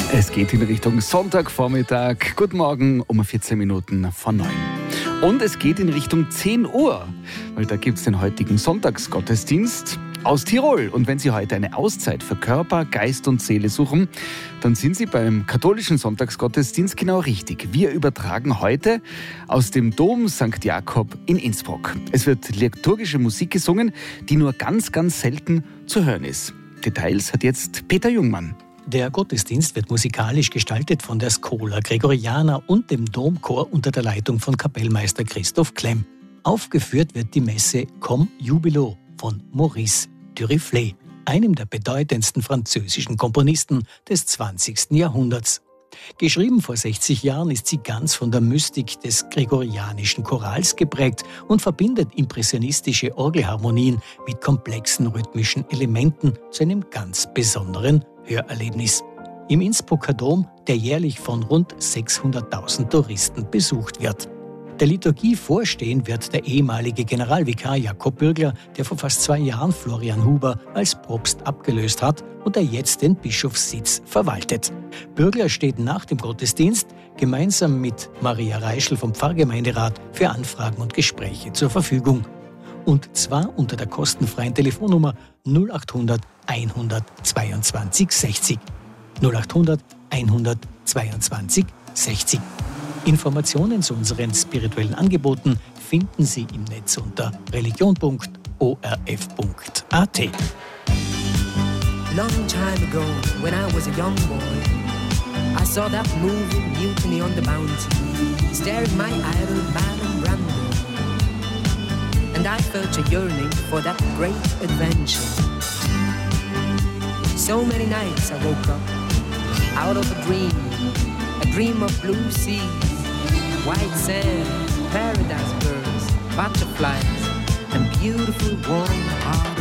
Es geht in Richtung Sonntagvormittag. Guten Morgen um 14 Minuten vor 9. Und es geht in Richtung 10 Uhr, weil da gibt es den heutigen Sonntagsgottesdienst aus Tirol. Und wenn Sie heute eine Auszeit für Körper, Geist und Seele suchen, dann sind Sie beim katholischen Sonntagsgottesdienst genau richtig. Wir übertragen heute aus dem Dom St. Jakob in Innsbruck. Es wird liturgische Musik gesungen, die nur ganz, ganz selten zu hören ist. Details hat jetzt Peter Jungmann. Der Gottesdienst wird musikalisch gestaltet von der Schola Gregoriana und dem Domchor unter der Leitung von Kapellmeister Christoph Klemm. Aufgeführt wird die Messe Comme Jubilo von Maurice Duruflé, einem der bedeutendsten französischen Komponisten des 20. Jahrhunderts. Geschrieben vor 60 Jahren ist sie ganz von der Mystik des gregorianischen Chorals geprägt und verbindet impressionistische Orgelharmonien mit komplexen rhythmischen Elementen zu einem ganz besonderen Hörerlebnis. Im Innsbrucker Dom, der jährlich von rund 600.000 Touristen besucht wird. Der Liturgie vorstehen wird der ehemalige Generalvikar Jakob Bürgler, der vor fast 2 Jahren Florian Huber als Propst abgelöst hat und der jetzt den Bischofssitz verwaltet. Bürgler steht nach dem Gottesdienst gemeinsam mit Maria Reischl vom Pfarrgemeinderat für Anfragen und Gespräche zur Verfügung. Und zwar unter der kostenfreien Telefonnummer 0800 122 60. 0800 122 60. Informationen zu unseren spirituellen Angeboten finden Sie im Netz unter religion.orf.at. Long time ago, when I was a young boy, I saw that moving mutiny on the bounty, staring my idol Marlon Brando. And I felt a yearning for that great adventure. So many nights I woke up out of a dream of blue seas, white sand, paradise birds, butterflies, and beautiful warm hearts.